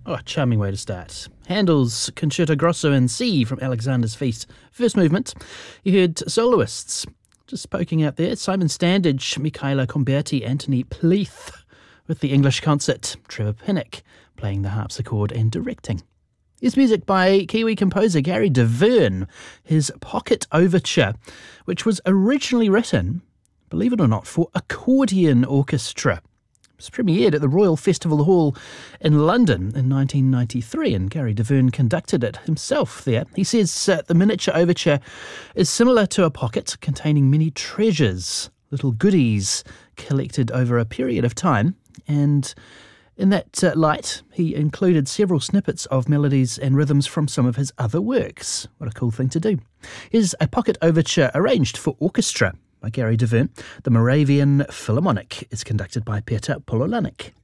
Oh, charming way to start. Handel's Concerto Grosso in C from Alexander's Feast. First movement, you heard soloists. Just poking out there, Simon Standage, Michaela Comberti, Anthony Pleath with the English concert, Trevor Pinnock playing the harpsichord and directing. Here's music by Kiwi composer Gary DeVerne, his Pocket Overture, which was originally written, believe it or not, for accordion orchestra. It was premiered at the Royal Festival Hall in London in 1993, and Gary DeVerne conducted it himself there. He says the miniature overture is similar to a pocket containing many treasures, little goodies collected over a period of time, and in that light, he included several snippets of melodies and rhythms from some of his other works. What a cool thing to do. Here's a pocket overture arranged for orchestra by Gary DeVerne. The Moravian Philharmonic is conducted by Peter Pololanik.